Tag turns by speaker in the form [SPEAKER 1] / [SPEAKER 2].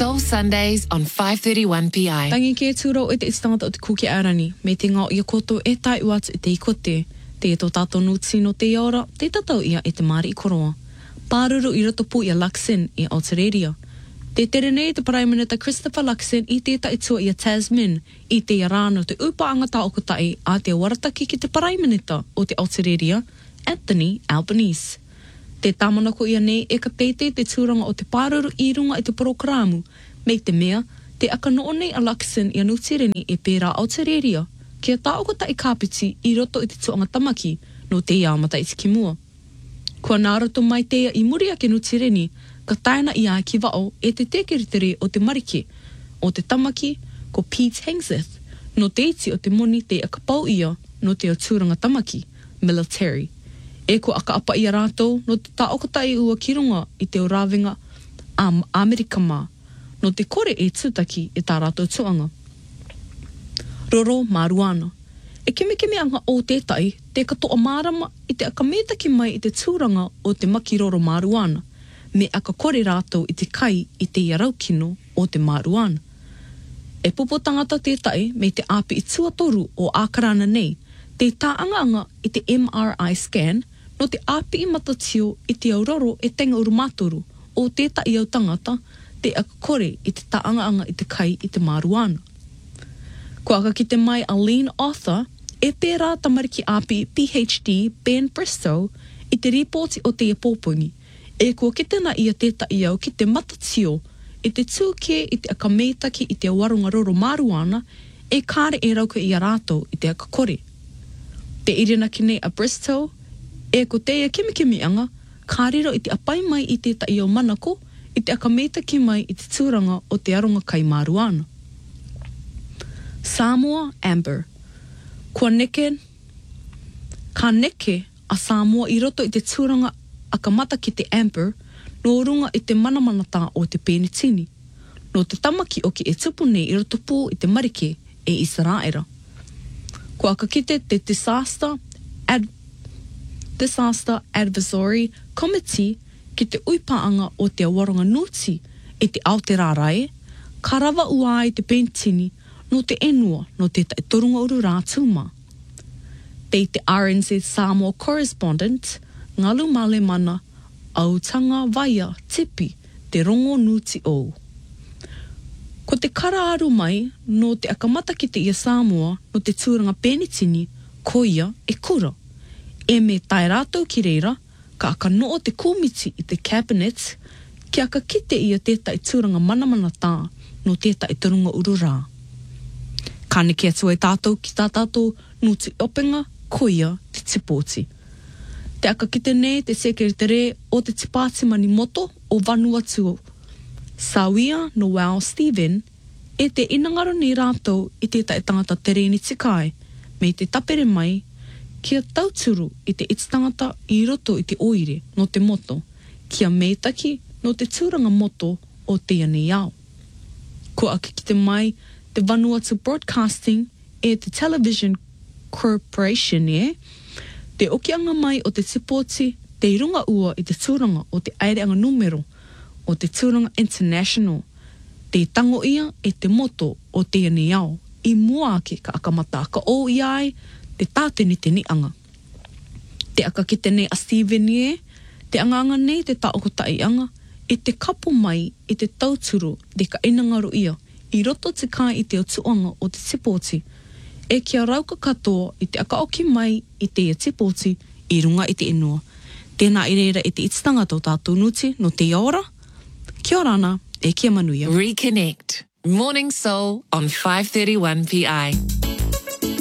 [SPEAKER 1] Soul Sundays on 5:31 PI.
[SPEAKER 2] Tangi ke tūrau e te istangata o te kuki arani, me te ngā ia koto e tai uats e te ikote, te e tō tātou nūtsi no te ora, te tatau ia e te māri i koroa. Pāruru i roto pū ia Luxon i Altereria. Te tere nei te Prime Minister Christopher Luxon i te taitua ia Tasman, i te iarano te upaanga tā okotai a te warataki ki te Prime Minister o te Altereria, Anthony Albanese. Te tamanako ia nei e ka teite te tūranga o te pāruru i runga i te prograamu, me te mea, te akanoa nei a Luxon i anutireni e pērā Altereria, kia tā okota i kāpiti i roto i te tuanga tamaki no te iamata i te kimua. Kua nāroto mai teia i muria ke nutireni, ka taina i a ki wao e te tekeritere o te marike, o te tamaki, ko Pete Hegseth, no te iti o te moni te akapau ia no te o tūranga tamaki, military. E ko aka apa ia rātou no te taokota i ua kirunga i te o rāwenga Amerika mā, no te kore e tūtaki e tā rātou tuanga. Roro Maruana. E keme anga o tētai, te katoa mārama i te aka mētaki mai i te tūranga o te maki Roro Maruana, me aka kore rātou i te kai i te iaraukino o te Maruana. E popo tangata tētai me te api i tuatoru o ākarana nei, te tāanga i te MRI scan, no te api i matatio i te auroro e tenga urumatoru o tētai au tangata, te aka kore i te tāanga i te kai i te Maruana. Ko aka ki te mai Aline Arthur, e pērā tamariki api PhD Ben Bristow i te ripoti o te popongi, e kua ki tena ia tētai au ki te matatio i te tūke i te aka meitaki i te warunga Roro Maruana e kāre e rauka i a rātou i te aka kore. Te irina ki nei a Bristow, e ko teia kimi anga, kārero i te apai mai i tētai au manako i te aka meitaki mai i te tūranga o te arunga kai Maruana. Samoa Amber. Ka neke a Samoa i roto i te tūranga aka mata ki te Amber, no runga i te manamanata o te penitini. No te tamaki o ki e tupu nei i roto pū i te marike e Israera. Ko aka kite te Disaster Advisory Committee ki te uipaanga o te awaronga nuti i te Aotearoa, karawa ua i te penitini no te enua no te torunga uru rātuma. Te te RNZ Samoa correspondent, Ngalu Male Mana, Autanga Vaia Tipi, te rongo nuti o. Ko te karaaru mai no te akamata ki te ia Samoa no te tūranga penitini, ko ia e kura. E me tai rātou ki reira, ka aka noo te kōmiti i te cabinet, ki aka kite ia tētai tūranga manamana tā no tētai torunga uru rā. Ka neke atua e tātou ki tā tātou nuti openga, ko ia te tipoti. Te aka kite nei te sekretere o te tipāti mani moto o Vanuatu. Sawia Noel Stephen, e te inangaro nei rātou i tētai tangata tereni tikai, me te tapere mai, kia tauturu i te ititangata i roto i te oire no te moto, kia meitaki no te tūranga moto o te ane iau. Ko aka ki te mai te Vanuatu Broadcasting e te Television Corporation te okianga mai o te tipoti, te runga ua i te tūranga o te aireanga numero o te tūranga international, te tango ia e te moto o te ane iau, i mua ake ka akamata ka o iai, te tāteni te nianga. Te aka ki te nei a Stephen te anganga nei te taokotai anga, e te kapo mai i te tauturu de ka inangaro ia, i roto te kai i te o tuanga o te tipoti, e kia rauka katoa i te aka oki mai i te ia tipoti, i runga i te inua. Tēnā i reira i te ititanga tō tātou nuti no te ora, kia orana e kia manuia.
[SPEAKER 1] Reconnect. Morning Soul on 5:31 PI.